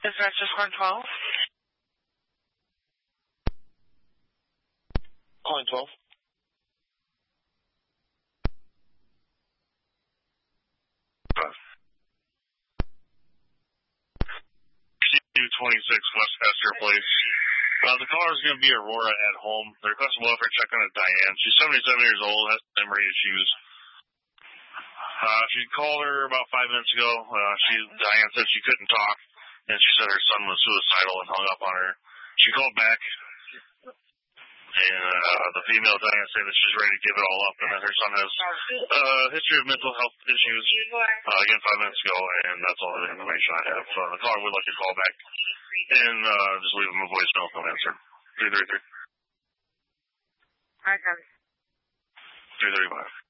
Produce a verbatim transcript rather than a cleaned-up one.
Dispatcher squad twelve. Calling twelve. two twenty-six West Esther Place. Uh, the caller is going to be Aurora at home. The request of welfare check on Diane. She's seventy-seven years old, has memory issues. Uh, she called her about five minutes ago. Uh, she, Diane said she couldn't talk, and she said her son was suicidal and hung up on her. She called back, and uh, the female Diane said that she's ready to give it all up, and that her son has a uh, history of mental health issues, uh, again, five minutes ago, and that's all the information I have. So the caller would like to call back and uh, just leave him a voicemail if they'll answer. three three three. I got it. three thirty-five.